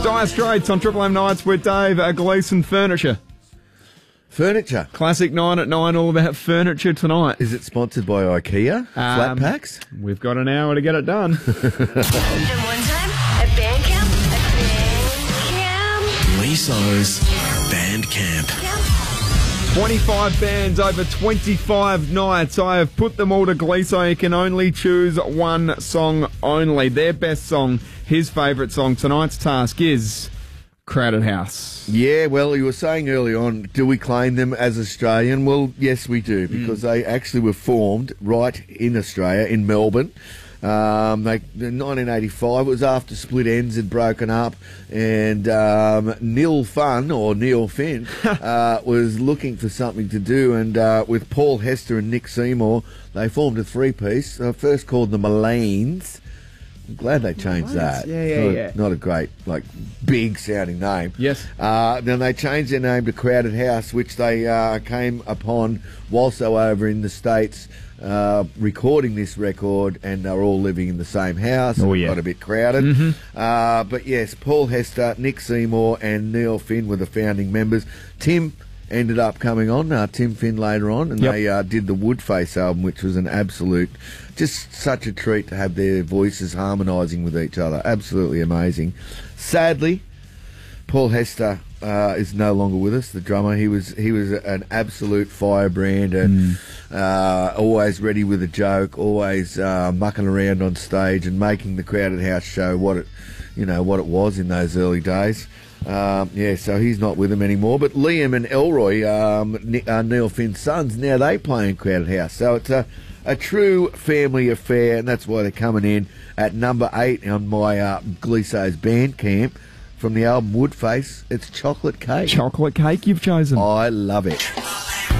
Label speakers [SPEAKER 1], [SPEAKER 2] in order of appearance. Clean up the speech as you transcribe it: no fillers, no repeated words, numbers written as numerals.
[SPEAKER 1] Dire Straits on Triple M Nights with Dave at Gleeson Furniture.
[SPEAKER 2] Furniture.
[SPEAKER 1] Classic 9 at 9, all about furniture tonight.
[SPEAKER 2] Is it sponsored by IKEA? Flat packs?
[SPEAKER 1] We've got an hour to get it done.
[SPEAKER 3] And one time at band camp.
[SPEAKER 4] Liso's Band Camp.
[SPEAKER 1] 25 bands over 25 nights. I have put them all to Gleeso. You can only choose one song only. Their best song, his favourite song. Tonight's task is Crowded House.
[SPEAKER 2] Yeah, well, you were saying early on, do we claim them as Australian? Well, yes, we do, because they actually were formed right in Australia, in Melbourne. In 1985, it was after Split Enz had broken up, and Neil Finn was looking for something to do, and with Paul Hester and Nick Seymour, they formed a three-piece, first called the Malanes. I'm glad they changed that.
[SPEAKER 1] Yeah.
[SPEAKER 2] Not a great, big-sounding name.
[SPEAKER 1] Yes.
[SPEAKER 2] Then they changed their name to Crowded House, which they came upon whilst they were over in the States recording this record, and they're all living in the same house.
[SPEAKER 1] Oh, yeah.
[SPEAKER 2] Got a bit crowded. But yes, Paul Hester, Nick Seymour and Neil Finn were the founding members. Tim ended up coming on, Tim Finn later on, and they did the Woodface album, which was an absolute, just such a treat to have their voices harmonising with each other. Absolutely amazing. Sadly, Paul Hester is no longer with us, the drummer. He was an absolute firebrand, and always ready with a joke, always mucking around on stage and making the Crowded House show what it was in those early days. So he's not with them anymore. But Liam and Elroy, Neil Finn's sons, now they play in Crowded House. So it's a true family affair, and that's why they're coming in at number 8 on my Gleeso's Band Camp. From the album Woodface, it's Chocolate Cake.
[SPEAKER 1] Chocolate Cake you've chosen.
[SPEAKER 2] I love it.